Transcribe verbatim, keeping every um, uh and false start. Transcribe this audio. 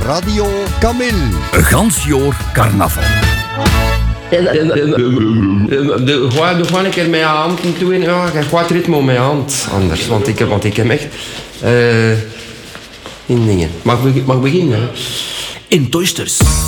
Radio Camille. Een gans jaar carnaval. Doe gewoon een keer met je hand toe. Ja, je gaat het ritme op mijn hand anders. Want ik heb, want ik heb echt... Uh, in dingen. Mag ik mag beginnen? Hè? In Toysters.